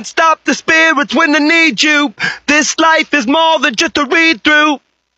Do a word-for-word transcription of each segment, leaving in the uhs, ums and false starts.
Stop the spirits when they need you. This life is more than just a read-through.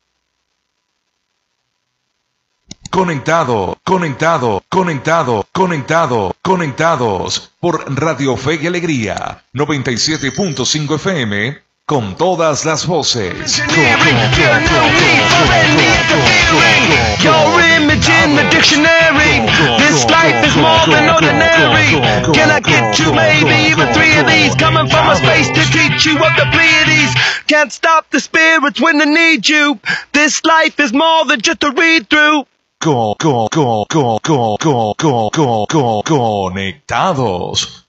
Conectado, conectado, conectado, conectado, conectados por Radio Fe y Alegría, noventa y siete punto cinco F M, con todas las voces. Your image in the dictionary. This life is more than ordinary. Can I get you maybe even three of these? Coming from a space to teach you of the Pleiades. Can't stop the spirits when they need you. This life is more than just a read-through. Co, co, co, co, co, co, co, co, co, conectados.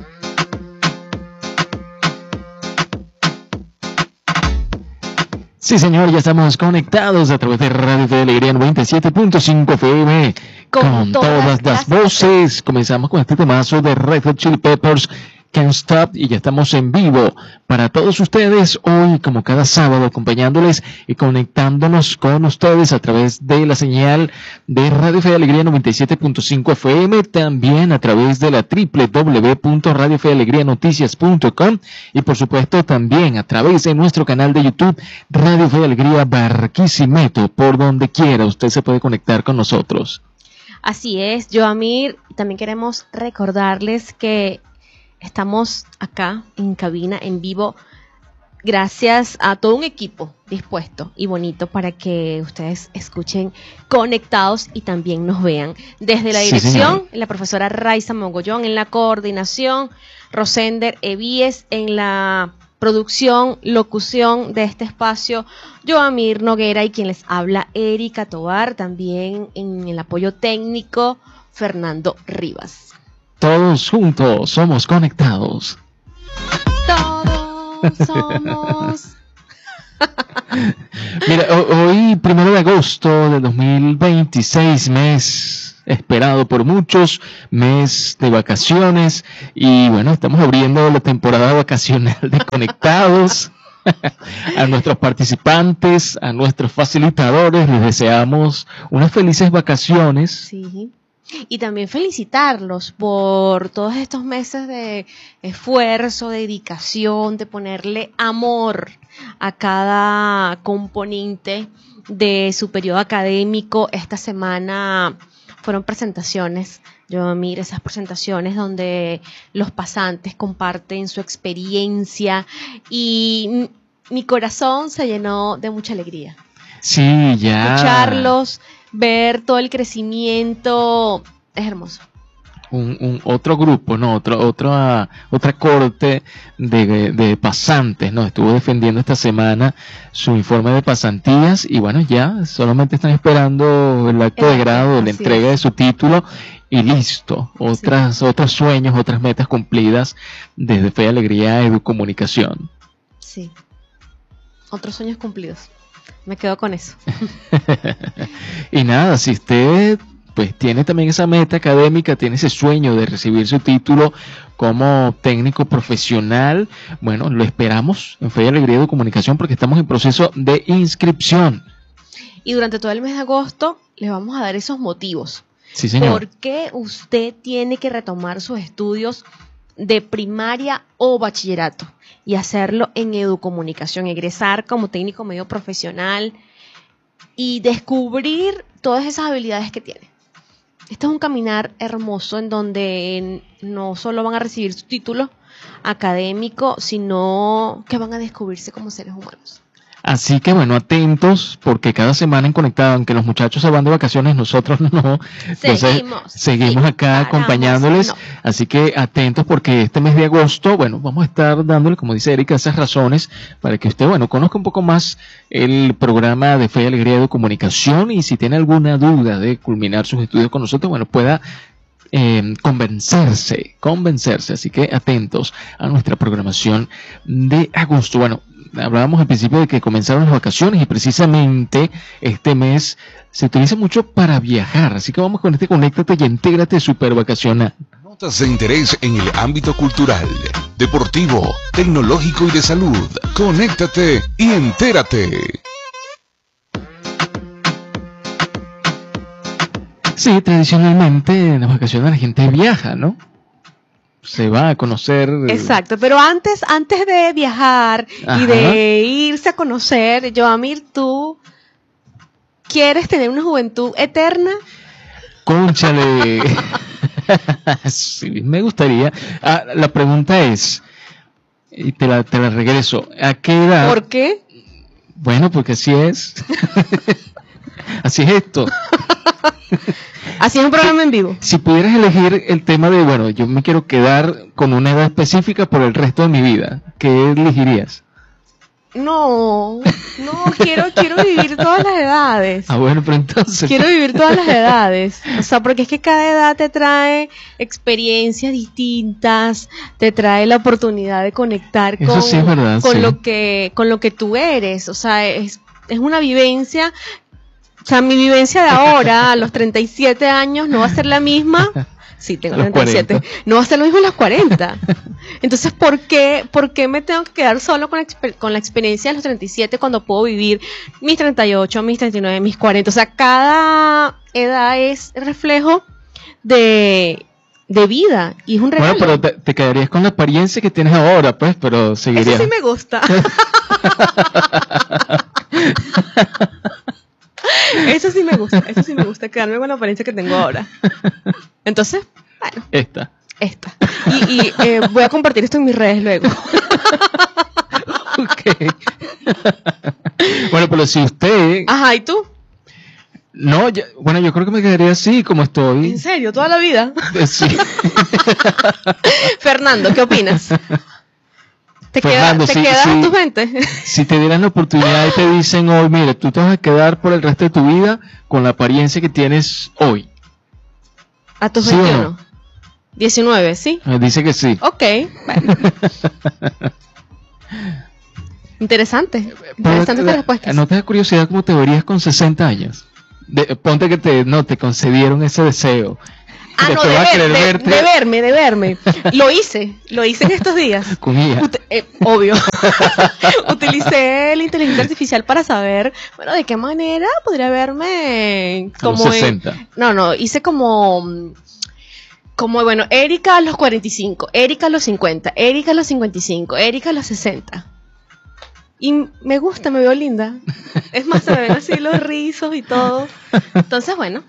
Sí, señor, ya estamos conectados a través de Radio Fe y Alegría noventa y siete punto cinco F M con, con todas, todas las voces. Comenzamos con este temazo de Red Hot Chili Peppers, Can't Stop, y ya estamos en vivo para todos ustedes hoy, como cada sábado, acompañándoles y conectándonos con ustedes a través de la señal de Radio Fe y Alegría noventa y siete punto cinco F M, también a través de la doble u doble u doble u punto radio fe y alegría noticias punto com y por supuesto también a través de nuestro canal de YouTube Radio Fe y Alegría Barquisimeto. Por donde quiera usted se puede conectar con nosotros. Así es, Joamir. También queremos recordarles que estamos acá en cabina, en vivo, gracias a todo un equipo dispuesto y bonito para que ustedes escuchen conectados y también nos vean. Desde la dirección, sí, la profesora Raiza Mogollón, en la coordinación, Rosender Evíes, en la producción, locución de este espacio, Joamir Noguera, y quien les habla, Erika Tobar, también en el apoyo técnico, Fernando Rivas. Todos juntos somos conectados. Todos somos. Mira, hoy, primero de agosto de dos mil veintiséis, mes esperado por muchos, mes de vacaciones, y bueno, estamos abriendo la temporada vacacional de Conectados. A nuestros participantes, a nuestros facilitadores, les deseamos unas felices vacaciones. Sí. Y también felicitarlos por todos estos meses de esfuerzo, de dedicación, de ponerle amor a cada componente de su periodo académico. Esta semana fueron presentaciones, yo miro esas presentaciones donde los pasantes comparten su experiencia y mi corazón se llenó de mucha alegría. Sí, ya. Escucharlos, ver todo el crecimiento, es hermoso. Un, un otro grupo, no, otro, otra, otra corte de, de pasantes, no, estuvo defendiendo esta semana su informe de pasantías y bueno, ya solamente están esperando el acto el, de grado, la entrega es. de su título y listo. Otras, sí. otros sueños, otras metas cumplidas desde Fe y Alegría Educomunicación. Sí, otros sueños cumplidos. Me quedo con eso. Y nada, si usted pues tiene también esa meta académica, tiene ese sueño de recibir su título como técnico profesional, bueno, lo esperamos en Fe y Alegría de Comunicación porque estamos en proceso de inscripción. Y durante todo el mes de agosto les vamos a dar esos motivos. Sí, señor. ¿Por qué usted tiene que retomar sus estudios de primaria o bachillerato y hacerlo en Educomunicación, egresar como técnico medio profesional y descubrir todas esas habilidades que tiene? Este es un caminar hermoso en donde no solo van a recibir su título académico, sino que van a descubrirse como seres humanos. Así que bueno, atentos, porque cada semana en Conectado, aunque los muchachos se van de vacaciones, nosotros no. Entonces, seguimos. Seguimos acá paramos, acompañándoles. No. Así que atentos, porque este mes de agosto, bueno, vamos a estar dándole, como dice Erika, esas razones para que usted, bueno, conozca un poco más el programa de Fe y Alegría de Comunicación y si tiene alguna duda de culminar sus estudios con nosotros, bueno, pueda Eh, convencerse, convencerse, así que atentos a nuestra programación de agosto. Bueno, hablábamos al principio de que comenzaron las vacaciones y precisamente este mes se utiliza mucho para viajar, así que vamos con este Conéctate y Intégrate super vacacional. Notas de interés en el ámbito cultural, deportivo, tecnológico y de salud. Conéctate y entérate. Sí, tradicionalmente en las vacaciones la gente viaja, ¿no? se va a conocer. Exacto, pero antes, antes de viajar Ajá. y de irse a conocer, Joamir, ¿tú quieres tener una juventud eterna? Cónchale. Sí, me gustaría. Ah, la pregunta es, y te la, te la regreso, ¿a qué edad? ¿Por qué? Bueno, porque así es. Así es esto. Así es un programa en vivo. Si pudieras elegir el tema de, bueno, yo me quiero quedar con una edad específica por el resto de mi vida, ¿qué elegirías? No, no, quiero, quiero vivir todas las edades. Ah, bueno, pero entonces... Quiero vivir todas las edades. O sea, porque es que cada edad te trae experiencias distintas, te trae la oportunidad de conectar Eso con, sí es verdad, con sí. lo que, con lo que tú eres. O sea, es, es una vivencia. O sea, mi vivencia de ahora, a los treinta y siete años, no va a ser la misma. Sí, tengo A los treinta y siete. cuarenta. No va a ser lo mismo a los cuarenta. Entonces, ¿por qué, por qué me tengo que quedar solo con la, exper- con la experiencia de los treinta y siete cuando puedo vivir mis treinta y ocho, mis treinta y nueve, mis cuarenta? O sea, cada edad es reflejo de, de vida y es un regalo. Bueno, pero te, te quedarías con la apariencia que tienes ahora, pues, pero seguirías... Eso sí me gusta. Eso sí me gusta, eso sí me gusta, quedarme con la apariencia que tengo ahora. Entonces, bueno, Esta. esta. Y, y eh, voy a compartir esto en mis redes luego. Ok. Bueno, pero si usted... Ajá, ¿y tú? No, ya- bueno, yo creo que me quedaría así como estoy. ¿En serio? ¿Toda la vida? Eh, Sí. Fernando, ¿qué opinas? ¿Te, Fernando, queda, ¿te sí, quedas sí. a tus veinte? Si te dieran la oportunidad y te dicen hoy, mire, tú te vas a quedar por el resto de tu vida con la apariencia que tienes hoy. A tus ¿Sí o no? veintiuno. diecinueve, ¿sí? Me dice que sí. Ok, bueno. Interesante. Interesante esta respuesta. ¿No te da curiosidad cómo te verías con sesenta años? De- ponte que te, no, te concedieron ese deseo. Ah, no, Después de, vas a ver- querer de- verte de verme, de verme. Lo hice, lo hice en estos días. con ella. Ut- eh, obvio. Utilicé la inteligencia artificial para saber, bueno, de qué manera podría verme A los como en- sesenta. no, no, hice como mm, como bueno, Erika a los cuarenta y cinco, Erika a los cincuenta, Erika a los cincuenta y cinco, Erika a los sesenta. Y me gusta, me veo linda. Es más, se me ven así los rizos y todo. Entonces, bueno,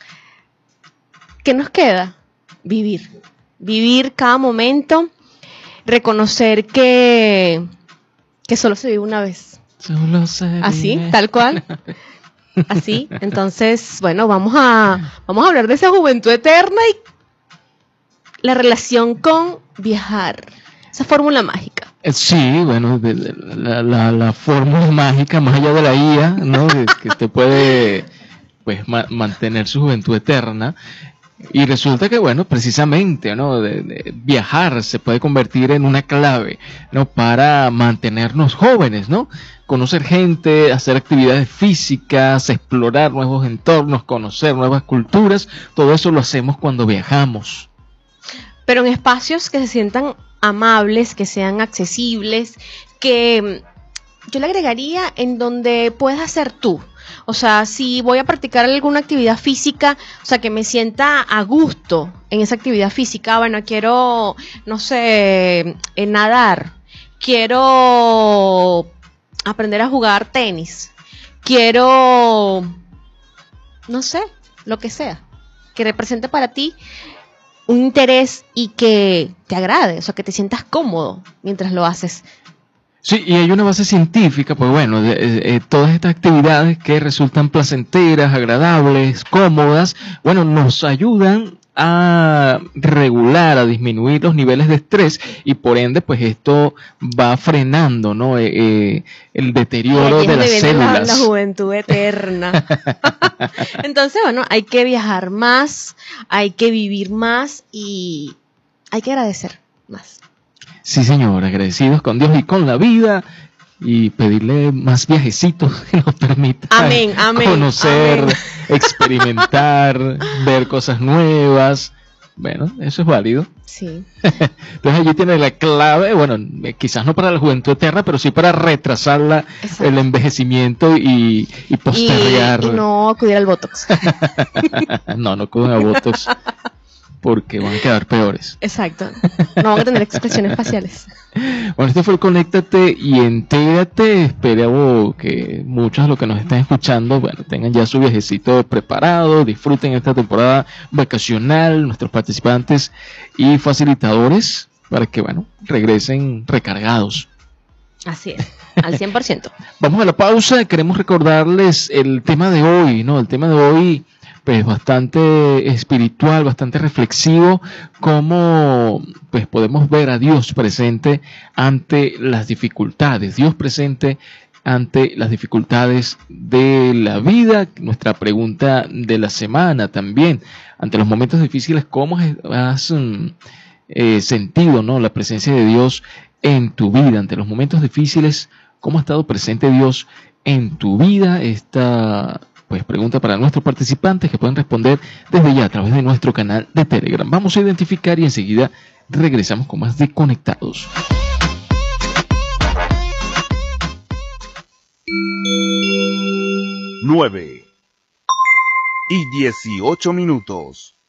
¿qué nos queda? Vivir. Vivir cada momento, reconocer que, que solo se vive una vez. Solo se Así, vive. tal cual. Así. Entonces, bueno, vamos a, vamos a hablar de esa juventud eterna y la relación con viajar. Esa fórmula mágica. Eh, Sí, bueno, de- de- la, la, la fórmula mágica, más allá de la I A, ¿no? Que, que te puede pues ma- mantener su juventud eterna. Y resulta que, bueno, precisamente, ¿no? De, de viajar se puede convertir en una clave, ¿no? Para mantenernos jóvenes, ¿no? Conocer gente, hacer actividades físicas, explorar nuevos entornos, conocer nuevas culturas, todo eso lo hacemos cuando viajamos. Pero en espacios que se sientan amables, que sean accesibles, que mm, yo le agregaría en donde puedas ser tú. O sea, si voy a practicar alguna actividad física, o sea, que me sienta a gusto en esa actividad física. Bueno, quiero, no sé, eh, nadar. Quiero aprender a jugar tenis. Quiero, no sé, lo que sea, que represente para ti un interés y que te agrade, o sea, que te sientas cómodo mientras lo haces. Sí, y hay una base científica, pues bueno, de, de- de todas estas actividades que resultan placenteras, agradables, cómodas, bueno, nos ayudan a regular, a disminuir los niveles de estrés y por ende, pues esto va frenando, ¿no? Eh, eh, el Y deterioro allí es de donde las viene la, células. la juventud eterna. Entonces, bueno, hay que viajar más, hay que vivir más y hay que agradecer más. Sí, señor, agradecidos con Dios y con la vida y pedirle más viajecitos que nos permitan Amén, amén, conocer, amén. experimentar, ver cosas nuevas. Bueno, eso es válido. Sí. Entonces allí tiene la clave, bueno, eh, quizás no para la juventud eterna, pero sí para retrasar la- Exacto. el envejecimiento y, y Y, postergar. y no acudir al Botox. no, no acudan a Botox. porque van a quedar peores. Exacto. No van a tener expresiones faciales. Bueno, este fue el Conéctate y Entérate. Espero que muchos de los que nos están escuchando, bueno, tengan ya su viajecito preparado, disfruten esta temporada vacacional, nuestros participantes y facilitadores, para que, bueno, regresen recargados. Así es, al cien por ciento. Vamos a la pausa. Queremos recordarles el tema de hoy, ¿no? El tema de hoy, pues bastante espiritual, bastante reflexivo, cómo pues podemos ver a Dios presente ante las dificultades, Dios presente ante las dificultades de la vida. Nuestra pregunta de la semana también, ante los momentos difíciles, ¿cómo has eh, sentido, ¿no?, la presencia de Dios en tu vida? Ante los momentos difíciles, ¿cómo ha estado presente Dios en tu vida? Esta pues pregunta para nuestros participantes que pueden responder desde ya a través de nuestro canal de Telegram. Vamos a identificar y enseguida regresamos con más de Conectados. nueve y dieciocho minutos.